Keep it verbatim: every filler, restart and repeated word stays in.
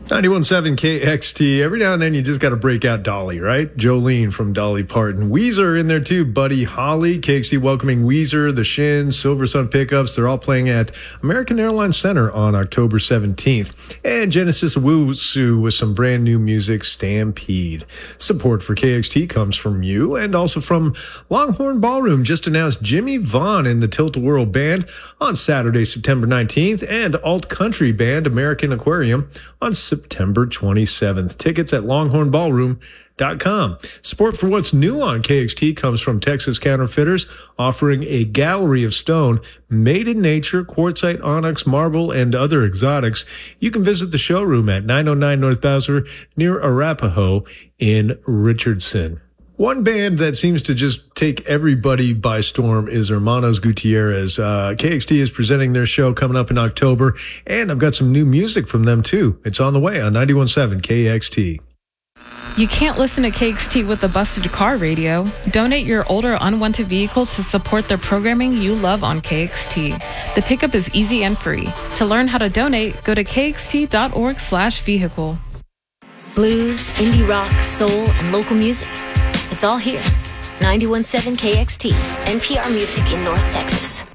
ninety-one point seven K X T. Every now and then you just got to break out Dolly, right? Jolene from Dolly Parton. Weezer in there too, Buddy Holly. K X T welcoming Weezer, The Shins, Silver Sun Pickups. They're all playing at American Airlines Center on October seventeenth. And Genesis Owusu with some brand new music, Stampede. Support for K X T comes from you and also from Longhorn Ballroom. Just announced Jimmy Vaughn in the Tilt-A-Whirl Band on Saturday, September nineteenth, and Alt Country Band American Aquarium on September twenty-seventh. Tickets at longhorn ballroom dot com. Support for what's new on K X T comes from Texas Counterfeiters, offering a gallery of stone made in nature, quartzite, onyx, marble, and other exotics. You can visit the showroom at nine oh nine North Bowser near Arapahoe in Richardson. One band that seems to just take everybody by storm is Hermanos Gutierrez. Uh, K X T is presenting their show coming up in October, and I've got some new music from them too. It's on the way on ninety-one point seven K X T. You can't listen to K X T with a busted car radio. Donate your older unwanted vehicle to support the programming you love on K X T. The pickup is easy and free. To learn how to donate, go to k x t dot org slash vehicle. Blues, indie rock, soul, and local music. It's all here. ninety-one point seven K X T, N P R Music in North Texas.